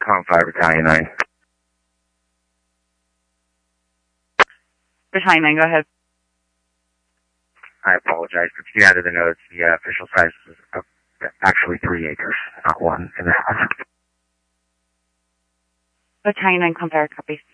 Com 5, Battalion 9. Battalion 9, go ahead. I apologize, but to get out of the notes, the official size is actually 3 acres, not 1.5. Battalion 9, Com 5, copy.